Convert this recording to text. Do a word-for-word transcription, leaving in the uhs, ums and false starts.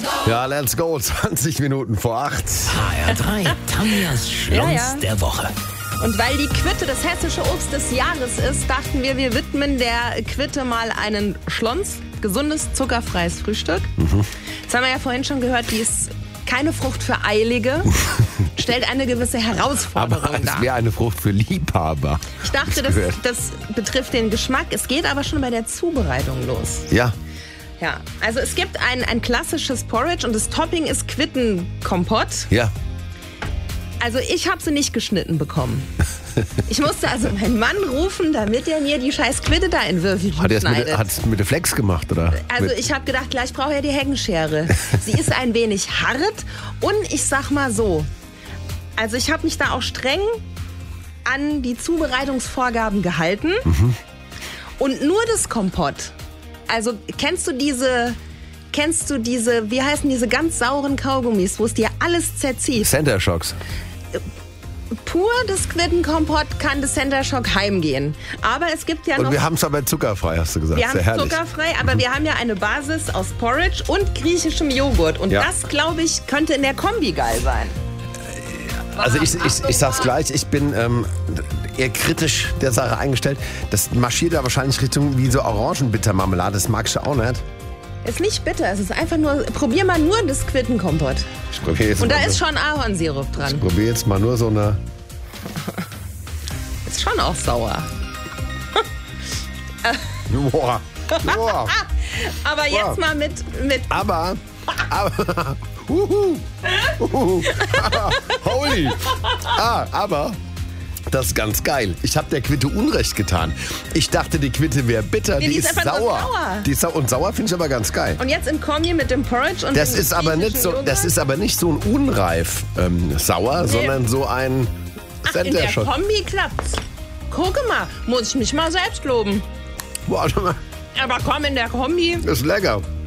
Ja, let's go. zwanzig Minuten vor acht. H R drei, Tanjas Schlons Ja, ja. der Woche. Und weil die Quitte das hessische Obst des Jahres ist, dachten wir, wir widmen der Quitte mal einen Schlons, gesundes, zuckerfreies Frühstück. Mhm. Jetzt haben wir ja vorhin schon gehört, die ist keine Frucht für Eilige, stellt eine gewisse Herausforderung Aber es dar. wäre eine Frucht für Liebhaber. Ich dachte, das, gehört. das betrifft den Geschmack. Es geht aber schon bei der Zubereitung los. Ja. Ja, also es gibt ein, ein klassisches Porridge und das Topping ist Quittenkompott. Ja. Also ich habe sie nicht geschnitten bekommen. Ich musste also meinen Mann rufen, damit er mir die scheiß Quitte da in Würfelchen Hat er es schneidet. mit, hat's mit der Flex gemacht, oder? Also mit, ich habe gedacht, gleich brauche er die Heckenschere. Sie ist ein wenig hart und ich sag mal so, also ich habe mich da auch streng an die Zubereitungsvorgaben gehalten. Mhm. Und nur das Kompott. Also kennst du diese, kennst du diese, wie heißen diese ganz sauren Kaugummis, wo es dir alles zerzieht? Center Shocks. Pur das Quittenkompott kann das Center Shock heimgehen. Aber es gibt ja Und noch... wir haben es aber zuckerfrei, hast du gesagt. Wir Sehr haben herrlich. zuckerfrei, aber mhm. wir haben ja eine Basis aus Porridge und griechischem Joghurt. Und Ja. das, glaube ich, könnte in der Kombi geil sein. Also ich, ich, ich sag's gleich, ich bin ähm, eher kritisch der Sache eingestellt. Das marschiert da wahrscheinlich Richtung wie so Orangenbittermarmelade. Das magst du auch nicht. Ist nicht bitter, es ist einfach nur... Probier mal nur das Quittenkompott. Ich probiere jetzt, Und da mal ist so- schon Ahornsirup dran. ich probier jetzt mal nur so eine... Ist schon auch sauer. Boah. Boah. Aber jetzt Wow. mal mit... mit Aber... aber Uhu. Uhu. Holy. Ah, aber... Das ist ganz geil. Ich habe der Quitte Unrecht getan. Ich dachte, die Quitte wäre bitter. Nee, die, die ist ist einfach nur sauer. sauer. Die ist sau und sauer finde ich aber ganz geil. und jetzt in Kombi mit dem Porridge und Das dem ist aber nicht griechischen so, Joghurt. das ist aber nicht so ein unreif ähm, sauer, sondern so ein Ach, in Center der Shock. Kombi klappt's. Gucke mal, muss ich mich mal selbst loben. Boah, Aber komm, in der Kombi... ist lecker.